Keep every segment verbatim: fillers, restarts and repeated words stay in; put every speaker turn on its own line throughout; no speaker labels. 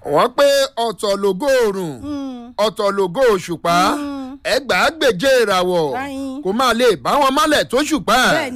wọ́n pé ọ̀tọ̀ lógo oòrùn ọ̀tọ̀ lógo òṣùpá ẹgbàágbèje ìràwọ̀ kò máa lè bá wọn mọ́lẹ̀ tó ṣùpá.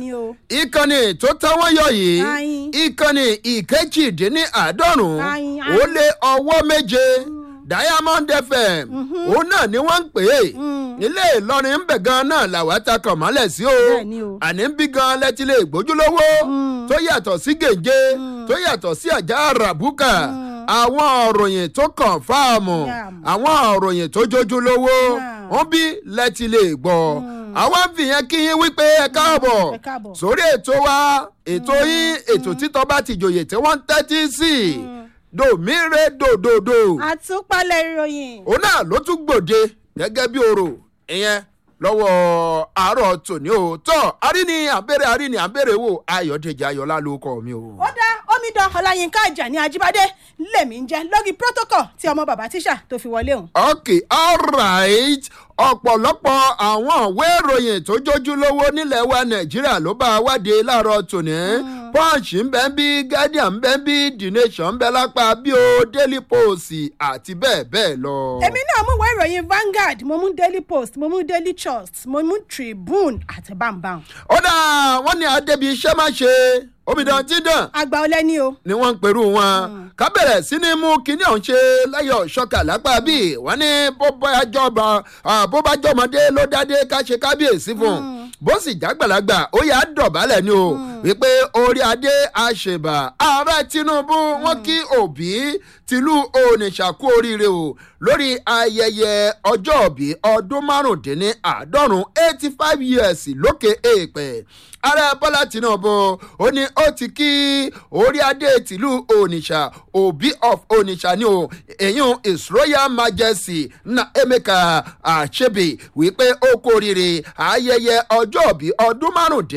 ìkànnì tó táwọn yọ yìí ìkànnì ìkejìdínláàádọ́rùn-ún ó lé ọwọ́ méje Diamond F M òun náà ni wọ́n ń pè é nílé Ìlọrin ń bẹ̀ gan náà làwọn ta kàn mọ́lẹ̀ sí o àní ń bí gan lẹ́tí lè gbójúlówó tó yàtọ̀ sí gèje tó yàtọ̀ sí àjà ràbúkà àwọn òròyìn tó kàn fáàmù àwọn òròyìn tó jójú lówó wọn bí lẹ́tí lè gbọ́ àwọn ń fìyẹn kí yín wípé ẹ káàbọ̀ sórí ètò wa ètò yín ètò títọ́ bá ti jòyè tí wọ́n ń tẹ́tí sí i dòmíre dòdòdò.
àtúpalẹ̀ ìròyìn.
òun náà ló tún gbòde gẹ́gẹ́ bí orò ìyẹn lọ́wọ́ àárọ̀ tòní o tọ́ aríní àbẹ̀rẹ̀ aríní àbẹ̀rẹ̀ wò Ayọ̀dèjì Ayọ̀lá ló kọ́ mi o.
ó dá omidan Ọláyínká Àjàní Ajíbádé lèmi ń jẹ́ lórí protocol tí ọmọ bàbá tíṣà tó fi wọlé òun.
ok alright ọ̀pọ̀lọpọ̀ àwọn ìwé ìròyìn tó jójú lówó nílẹ̀ wa Nàìjíríà ló bá a wádìí láàárọ̀ tòní. Punch ń bẹ bí Guardian ń bẹ bí The Nation ń bẹ lápá bí o Daily Post àti bẹ́ẹ̀ bẹ́ẹ̀ lọ.
èmi náà mú ìwé ìròyìn Vanguard mo mú Daily Post mo mú Daily Trust mo mú Tribune àti bambam.
ó dà wọ́n ní adébí iṣẹ́ má ṣe omidan tí dàn.
àgbà ọlẹ́ ni o.
ni wọ́n ń perú wọn. ká bẹ̀rẹ̀ sí ní mú kinní ọ̀hún ṣe láyọ̀ ṣọ́kà lápá bíi wọ́n ní bó bá jọba bó bá jọmọdé ló dádé ká ṣe kábíyèsí fún un bó sì jágbàlagbà ó yà á dọ̀bálẹ̀ ni o wípé orí adé àṣebà ààrẹ Tinubu wọn kí Òbí tìlú Onitsha kú oríire o lórí ayẹyẹ ọjọ́bí ọdún márùndínláàádọ́rùn eighty five years lókè èèpẹ̀ ààrẹ Bọ́lá Tinubu ó ní ó ti kí orí adé tìlú Onitsha Òbí of Onitsha ni o èyún His Royal Majesty na Emeka Achebe wípé ó kú oríire ayẹyẹ ọjọ́bí ọdún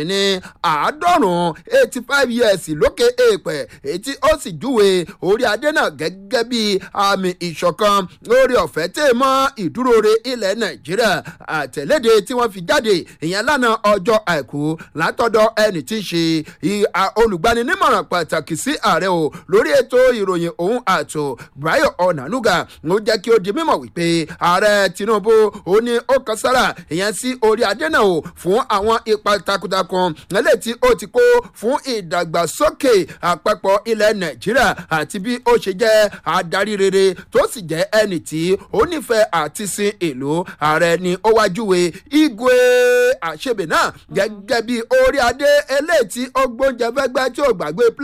márùndínláàádọ́rùn eighty five years lókè èèpẹ̀ èyí ó sì júwe orí adé náà gẹ́gẹ́ bí àmì ìṣọ̀kan lórí ọ̀fẹ́ tẹ̀ mọ́ ìdúróore ilẹ̀ Nàìjíríà àtẹ̀léde tí wọ́n fi jáde ìyẹn lánàá ọjọ́ àìkú látọ̀dọ̀ ẹni tí ń ṣe olùgbaninímọ̀ràn pàtàkì sí ààrẹ o lórí ètò ìròyìn òun àtò Báyọ̀ Ọ̀nànúgà ló jẹ́ kí ó di mímọ̀ wípé ààrẹ Tinubu ó ní ó kan sára ìyẹn sí orí adé náà o fún àwọn ipa takuntakun lẹ́lẹ̀ tí ó ti kó fún ìdàgbàsókè àpapọ̀ ilẹ̀ Nàìjíríà àti bí ó ṣe jẹ́ adarí rere tó sì jẹ́ ẹni tí ó nífẹ̀ẹ́ àti sin ìlú ààrẹ ni ó wájúwe Igwe Achebe náà gẹ́gẹ́ bí orí adé eléyìí tí ó gbóúnjẹ fẹ́gbẹ́ tí ó gbàgbé